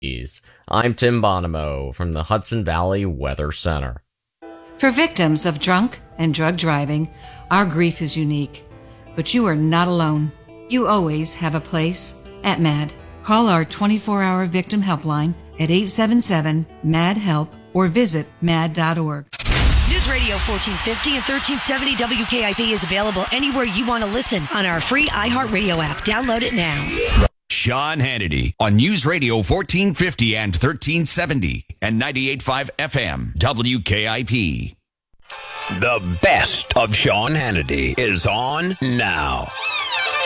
I'm Tim Bonomo from the Hudson Valley Weather Center. For victims of drunk and drug driving, our grief is unique. But you are not alone. You always have a place at MAD. Call our 24-hour victim helpline at 877-MAD-HELP or visit mad.org. News Radio 1450 and 1370 WKIP is available anywhere you want to listen on our free iHeartRadio app. Download it now. Sean Hannity on News Radio 1450 and 1370 and 98.5 FM WKIP. The best of Sean Hannity is on now.